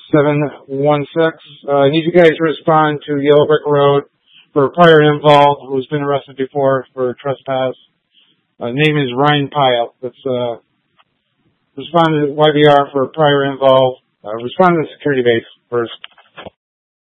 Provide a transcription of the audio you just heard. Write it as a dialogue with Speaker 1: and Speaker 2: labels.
Speaker 1: 716. I need you guys to respond to Yellow Brick Road for a prior involved who's been arrested before for trespass. Name is Ryan Pyle. Let's respond to YVR for a prior involved. Respond to the security base first.